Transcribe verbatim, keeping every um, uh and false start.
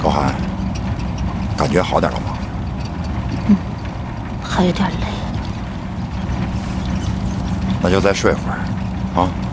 高寒，感觉好点了吗？ 嗯，还有点累。 那就再睡会儿，啊。